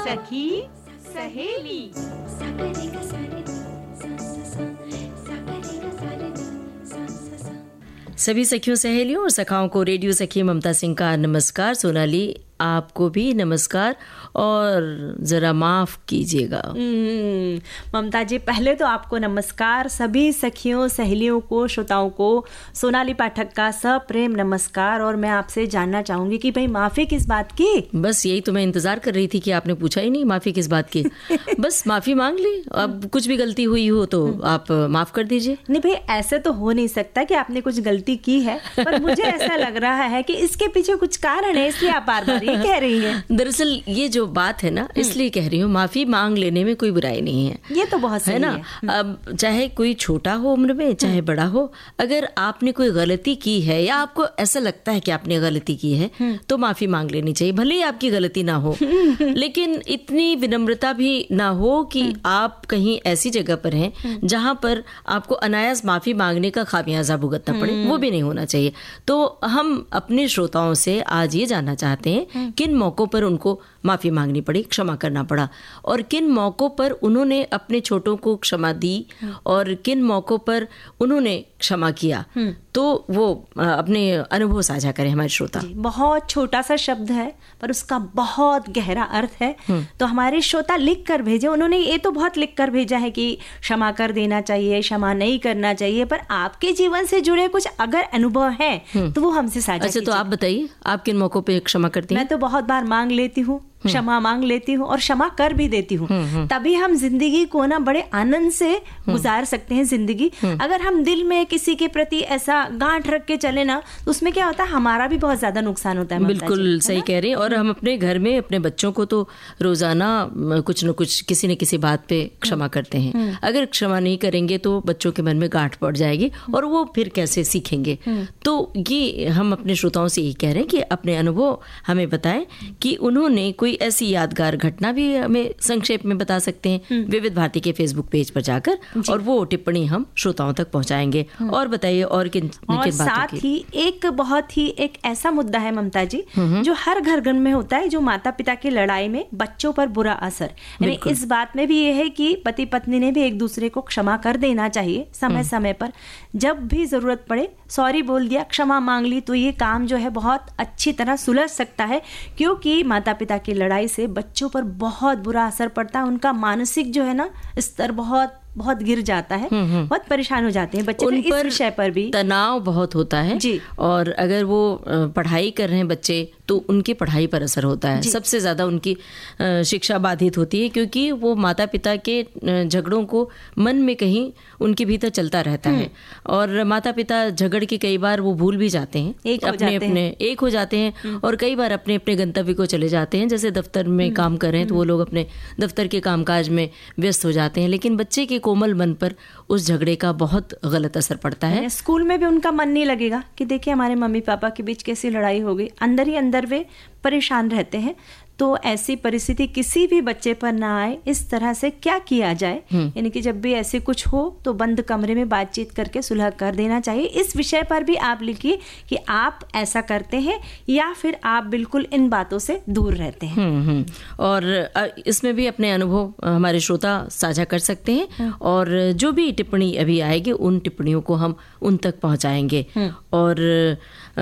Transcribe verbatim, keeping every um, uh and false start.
सखी सहेली। सभी सखियों सहेलियों और सखाओं को रेडियो सखी ममता सिंह का नमस्कार। सोनाली, आपको भी नमस्कार और ज़रा माफ़ कीजिएगा। ममता जी, पहले तो आपको नमस्कार। सभी सखियों सहेलियों को, श्रोताओं को सोनाली पाठक का सप्रेम नमस्कार। और मैं आपसे जानना चाहूँगी कि भाई माफ़ी किस बात की? बस यही तो मैं इंतज़ार कर रही थी कि आपने पूछा ही नहीं माफ़ी किस बात की। बस माफ़ी मांग ली। अब कुछ भी गलती हुई हो तो आप माफ़ कर दीजिए। नहीं भाई, ऐसे तो हो नहीं सकता कि आपने कुछ गलती की है, पर मुझे ऐसा लग रहा है कि इसके पीछे कुछ कारण है, इसलिए आप बार बार ये कह रही हैं। दरअसल ये जो बात है ना, इसलिए कह रही हूँ, माफी मांग लेने में कोई बुराई नहीं है। ये तो बहुत सही है ना। है। अब चाहे कोई छोटा हो उम्र में, चाहे बड़ा हो, अगर आपने कोई गलती की है या आपको ऐसा लगता है कि आपने गलती की है तो माफी मांग लेनी चाहिए, भले ही आपकी गलती ना हो। लेकिन इतनी विनम्रता भी ना हो कि आप कहीं ऐसी जगह पर हैं जहां पर आपको अनायास माफी मांगने का खामियाजा भुगतना पड़े, वो भी नहीं होना चाहिए। तो हम अपने श्रोताओं से आज ये जानना चाहते हैं किन मौकों पर उनको माफी मांगनी पड़ी, क्षमा करना पड़ा, और किन मौकों पर उन्होंने अपने छोटों को क्षमा दी और किन मौकों पर उन्होंने क्षमा किया। तो वो अपने अनुभव साझा करें हमारे श्रोता। बहुत छोटा सा शब्द है पर उसका बहुत गहरा अर्थ है। तो हमारे श्रोता लिख कर भेजे। उन्होंने ये तो बहुत लिख कर भेजा है कि क्षमा कर देना चाहिए, क्षमा नहीं करना चाहिए, पर आपके जीवन से जुड़े कुछ अगर अनुभव है तो वो हमसे साझा कीजिए। अच्छा, तो आप बताइए, आप किन मौकों पे क्षमा करती हैं? मैं तो बहुत बार मांग लेती हूँ, क्षमा मांग लेती हूँ और क्षमा कर भी देती हूँ। तभी हम जिंदगी को ना बड़े आनंद से गुजार सकते हैं जिंदगी। अगर हम दिल में किसी के प्रति ऐसा गांठ रख के चले ना, तो उसमें क्या होता है, हमारा भी बहुत ज्यादा नुकसान होता है। बिल्कुल सही कह रहे हैं। और हम अपने घर में अपने बच्चों को तो रोजाना कुछ न कुछ किसी न किसी बात पे क्षमा करते हैं। अगर क्षमा नहीं करेंगे तो बच्चों के मन में गांठ पड़ जाएगी और वो फिर कैसे सीखेंगे। तो ये हम अपने श्रोताओं से यही कह रहे हैं कि अपने अनुभव हमें बताएं कि उन्होंने कोई ऐसी यादगार घटना भी हमें संक्षेप में बता सकते हैं विविध भारती के फेसबुक पेज पर जाकर, और वो टिप्पणी हम श्रोताओं तक पहुंचाएंगे। और बताइए और किन किन बातों की? साथ ही एक बहुत ही एक ऐसा मुद्दा है ममता जी, जो हर घर घर में होता है, जो माता पिता की लड़ाई में बच्चों पर बुरा असर। यानी इस बात में भी ये है कि पति पत्नी ने भी एक दूसरे को क्षमा कर देना चाहिए समय समय पर। जब भी जरूरत पड़े सॉरी बोल दिया, क्षमा मांग ली, तो ये काम जो है बहुत अच्छी तरह सुलझ सकता है। क्योंकि माता पिता की लड़ाई से बच्चों पर बहुत बुरा असर पड़ता है। उनका मानसिक जो है ना स्तर बहुत बहुत गिर जाता है, बहुत परेशान हो जाते हैं बच्चे। उन पर इस विषय पर भी तनाव बहुत होता है जी। और अगर वो पढ़ाई कर रहे हैं बच्चे तो उनकी पढ़ाई पर असर होता है। सबसे ज्यादा उनकी शिक्षा बाधित होती है, क्योंकि वो माता पिता के झगड़ों को मन में कहीं उनके भीतर चलता रहता है। और माता पिता झगड़ के कई बार वो भूल भी जाते हैं, एक अपने हो अपने हैं। एक हो जाते हैं और कई बार अपने अपने गंतव्य को चले जाते हैं। जैसे दफ्तर में काम कर रहे हैं तो वो लोग अपने दफ्तर के कामकाज में व्यस्त हो जाते हैं, लेकिन बच्चे के कोमल मन पर उस झगड़े का बहुत गलत असर पड़ता है। स्कूल में भी उनका मन नहीं लगेगा कि देखिए हमारे मम्मी पापा के बीच कैसी लड़ाई हो गई। अंदर ही अंदर वे परेशान रहते हैं। तो ऐसी परिस्थिति किसी भी बच्चे पर ना आए, इस तरह से क्या किया जाए, यानी कि जब भी ऐसे कुछ हो तो बंद कमरे में बातचीत करके सुलह कर देना चाहिए। इस विषय पर भी आप लिखिए कि आप ऐसा करते हैं या फिर आप बिल्कुल इन बातों से दूर रहते हैं। हुँ, हुँ। और इसमें भी अपने अनुभव हमारे श्रोता साझा कर सकते हैं, और जो भी टिप्पणी अभी आएगी उन टिप्पणियों को हम उन तक पहुंचाएंगे। और